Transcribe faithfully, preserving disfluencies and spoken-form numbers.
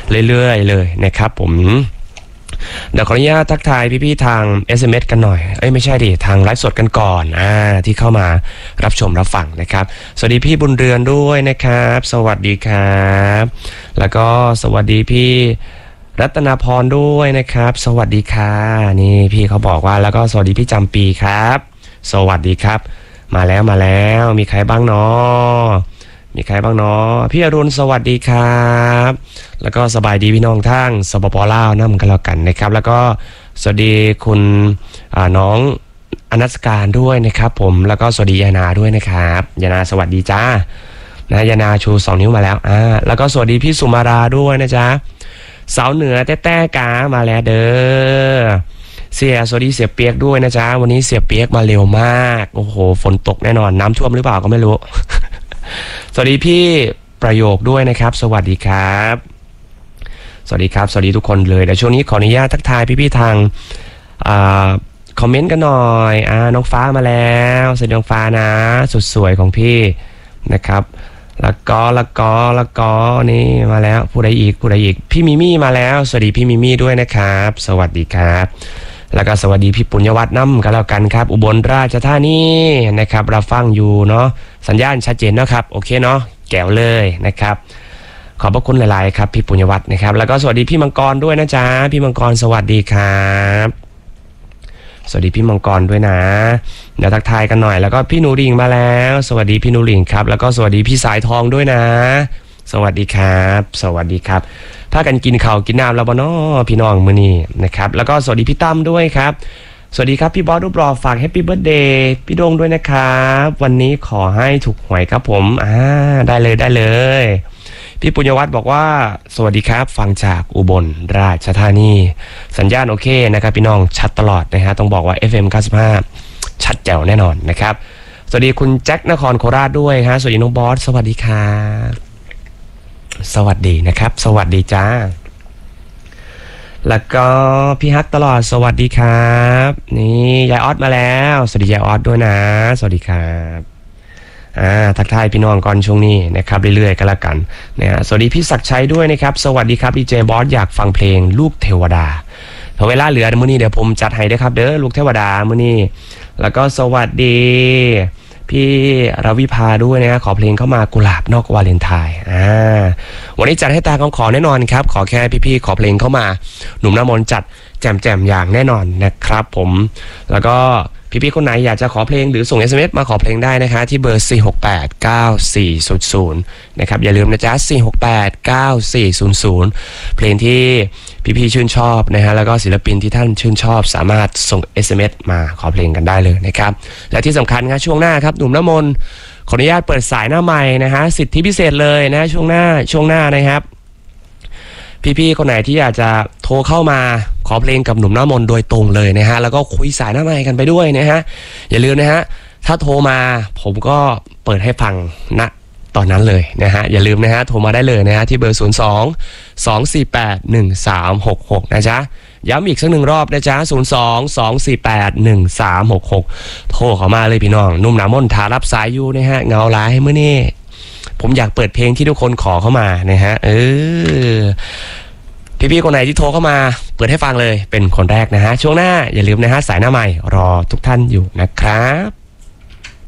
เรื่อยๆเลยนะครับผมเดี๋ยวขออนุญาตทักทายพี่ๆทาง เอส เอ็ม เอส กันหน่อยเอ้ยไม่ใช่ดิทางไลฟ์สดกันก่อนอ่าที่เข้ามารับชมรับฟังนะครับสวัสดีพี่บุญเรือนด้วยนะครับสวัสดีครับแล้วก็สวัสดีพี่รัตนาพรด้วยนะครับสวัสดีค่ะนี่พี่เขาบอกว่าแล้วก็สวัสดีพี่จำปีครับสวัสดีครับมาแล้วมาแล้วมีใครบ้างเนาะมีใครบ้างเนาะพี่อรุณสวัสดีครับแล้วก็สบายดีพี่น้องทั้งสปปลาวนั่นกันแล้วกันนะครับแล้วก็สวัสดีคุณน้องอนัสการด้วยนะครับผมแล้วก็สวัสดียานาด้วยนะครับยานาสวัสดีจ้านะยานาชูสองนิ้วมาแล้วอ่าแล้วก็สวัสดีพี่สุมาราด้วยนะจ๊ะสาวเหนือแต้แต้กามาแล้วเด้อเสียสวัสดีเสียเปียกด้วยนะจ๊ะวันนี้เสียเปียกมาเร็วมากโอ้โหฝนตกแน่นอนน้ำท่วมหรือเปล่าก็ไม่รู้ สวัสดีพี่ประโยคด้วยนะครับสวัสดีครับสวัสดีครับสวัสดีทุกคนเลยเดี๋ยวช่วงนี้ขออนุญาตทักทายพี่ๆทางอ่าคอมเมนต์กันหน่อยอ่าน้องฟ้ามาแล้วสวัสดีน้องฟ้านะสุดสวยของพี่นะครับแล้วก็แล้วก็แล้วก็นี่มาแล้วผู้ใดอีกผู้ใดอีกพี่มิมี่มาแล้วสวัสดีพี่มิมี่ด้วยนะครับสวัสดีครับแล้วก็สวัสดีพี่ปุญญวัฒน์น้ำกันแล้วกันครับอุบลราชธานีนะครับเราฟังอยู่เนาะสัญญาณชัดเจนนะครับโอเคเนาะแก้วเลยนะครับขอบพระคุณหลายๆครับพี่ปุญญวัฒน์นะครับแล้วก็สวัสดีพี่มังกรด้วยนะจ๊ะพี่มังกรสวัสดีครับสวัสดีพี่มังกรด้วยนะเดี๋ยวทักทายกันหน่อยแล้วก็พี่นูริงมาแล้วสวัสดีพี่นูริงครับแล้วก็สวัสดีพี่สายทองด้วยนะสวัสดีครับสวัสดีครับพากันกินข้าวกินน้ำแล้วบ่น้อพี่น้องมื้อนี้นะครับแล้วก็สวัสดีพี่ตั้มด้วยครับสวัสดีครับพี่บอสรูปรอฝากแฮปปี้เบิร์ธเดย์พี่โดงด้วยนะครับวันนี้ขอให้ถูกหวยครับผมอ่าได้เลยได้เลยพี่ปุญญวัฒน์บอกว่าสวัสดีครับฟังจากอุบลราชธานีสัญญาณโอเคนะครับพี่น้องชัดตลอดนะฮะต้องบอกว่า เอฟ เอ็ม เก้าสิบห้าชัดแจ๋วแน่นอนนะครับสวัสดีคุณแจ็คนครโคราชด้วยฮะสวัสดีน้องบอสสวัสดีครับสวัสดีนะครับสวัสดีจ้าแล้วก็พี่ฮักตลอดสวัสดีครับนี่ยายออสมาแล้วสวัสดียายออสด้วยนะสวัสดีครับอ่าทักทายพี่น้องก่อนช่วงนี้นะครับเรื่อยๆกันละกันนะฮะสวัสดีพี่ศักดิ์ชัยด้วยนะครับสวัสดีครับดีเจบอสอยากฟังเพลงลูกเทวดาพอเวลาเหลือมื้อนี้เดี๋ยวผมจัดให้ด้วยครับเด้อลูกเทวดามื้อนี้แล้วก็สวัสดีพี่รวิภาด้วยนะขอเพลงเข้ามากุหลาบนอกวาเลนไทน์อ่าวันนี้จัดให้ตาของขอแน่นอนครับขอแค่พี่ๆขอเพลงเข้ามาหนุ่มน้ำมนต์จัดแจมๆอย่างแน่นอนนะครับผมแล้วก็พี่ๆคนไหนอยากจะขอเพลงหรือส่ง เอส เอ็ม เอส มาขอเพลงได้นะคะที่เบอร์สี่ หก แปด เก้า สี่ ศูนย์ ศูนย์นะครับอย่าลืมนะจ๊ะสี่ หก แปด เก้า สี่ ศูนย์ ศูนย์เพลงที่พี่ๆชื่นชอบนะฮะแล้วก็ศิลปินที่ท่านชื่นชอบสามารถส่ง เอส เอ็ม เอส มาขอเพลงกันได้เลยนะครับและที่สำคัญครับช่วงหน้าครับหนุ่มน้ำมนต์ขออนุญาตเปิดสายหน้าใหม่นะฮะสิทธิพิเศษเลยนะช่วงหน้าช่วงหน้านะครับพี่ๆคนไหนที่อยากจะโทรเข้ามาขอเพลงกับหนุ่มน้ำมนต์โดยตรงเลยนะฮะแล้วก็คุยสายหน้าไมค์กันไปด้วยนะฮะอย่าลืมนะฮะถ้าโทรมาผมก็เปิดให้ฟังณตอนนั้นเลยนะฮะอย่าลืมนะฮะโทรมาได้เลยนะฮะที่เบอร์ศูนย์ สอง สอง สี่ แปด หนึ่ง สาม หก หกนะจ๊ะย้ำอีกสักหนึ่งรอบนะจ๊ะศูนย์ สอง สอง สี่ แปด หนึ่ง สาม หก หกโทรเข้ามาเลยพี่น้องหนุ่มน้ำมนต์ทารับสายอยู่นะฮะเงาหลายมื้อนี้ผมอยากเปิดเพลงที่ทุกคนขอเข้ามานะฮะเออพี่ๆคนไหนที่โทรเข้ามาเปิดให้ฟังเลยเป็นคนแรกนะฮะช่วงหน้าอย่าลืมนะฮะสายหน้าใหม่รอทุกท่านอยู่นะครับ